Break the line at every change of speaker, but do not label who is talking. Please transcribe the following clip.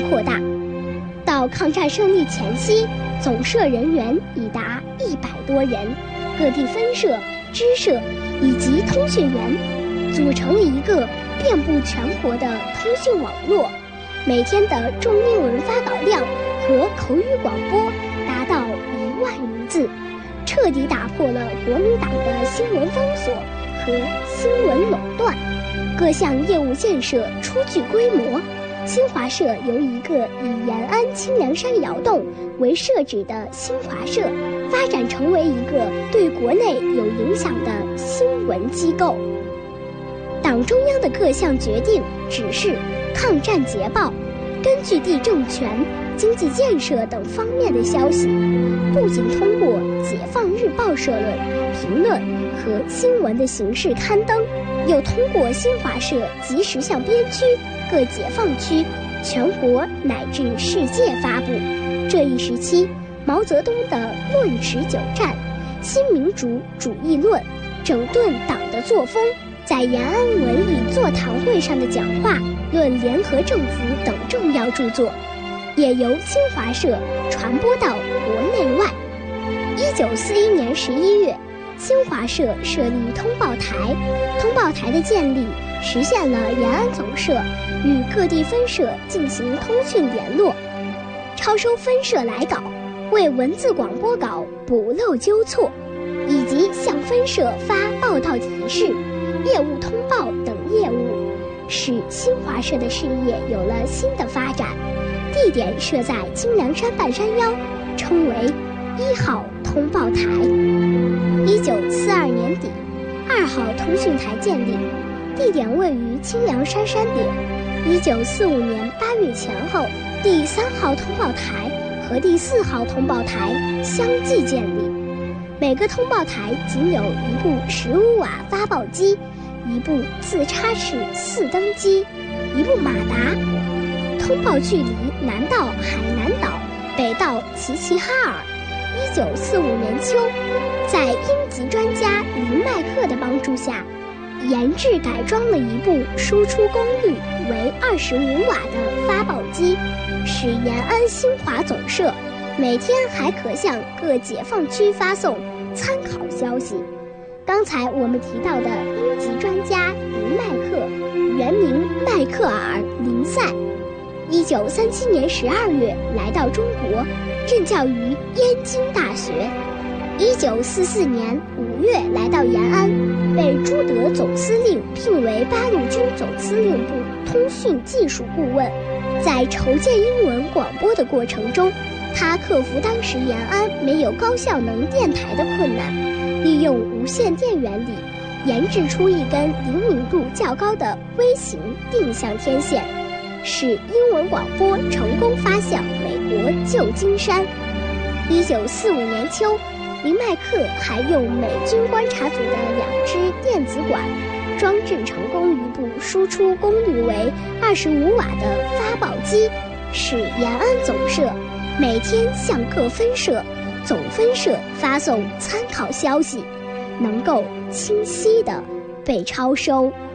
扩大。到抗战胜利前夕，总社人员已达100多人，各地分社、支社以及通讯员组成了一个遍布全国的通讯网络，每天的中英文发稿量和口语广播达到1万余字，彻底打破了国民党的新闻封锁和新闻垄断，各项业务建设初具规模。新华社由一个以延安清凉山窑洞为设址的新华社，发展成为一个对国内有影响的新闻机构。党中央的各项决定、指示、抗战捷报，根据地政权、经济建设等方面的消息，不仅通过解放日报社论、评论和新闻的形式刊登，又通过新华社及时向边区、各解放区、全国乃至世界发布。这一时期，毛泽东的论持久战、新民主主义论、整顿党的作风，在延安文艺座谈会上的讲话、论联合政府等重要著作，也由新华社传播到国内外。1941年11月，新华社设立通报台，通报台的建立实现了延安总社与各地分社进行通讯联络，超收分社来稿，为文字广播稿补漏纠错，以及向分社发报道提示、业务通报等业务，使新华社的事业有了新的发展。地点设在清凉山半山腰，称为1号通报台。1942年底，2号通讯台建立，地点位于清凉山山顶。1945年8月前后，第3号通报台和第4号通报台相继建立，每个通报台仅有一部15瓦发报机，一部自插式4灯机，一部马达。通报距离南到海南岛，北到齐齐哈尔。1945年秋，在英籍专家林麦克的帮助下，研制改装了一部输出功率为25瓦的发报机，使延安新华总社每天还可向各解放区发送参考消息。刚才我们提到的英籍专家林麦克，原名迈克尔·林赛，1937年12月来到中国，任教于燕京大学。1944年5月来到延安，被朱德总司令聘为八路军总司令部通讯技术顾问。在筹建英文广播的过程中，他克服当时延安没有高效能电台的困难，利用无线电原理，研制出一根灵敏度较高的微型定向天线，使英文广播成功发向美国旧金山。1945年秋，林麦克还用美军观察组的2只电子管装置成功一部输出功率为25瓦的发报机，使延安总社每天向各分社、总分社发送参考消息，能够清晰地被超收。